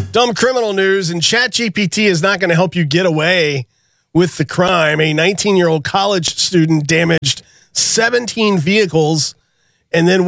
Dumb criminal news, and ChatGPT is not going to help you get away with the crime. A 19-year-old college student damaged 17 vehicles and then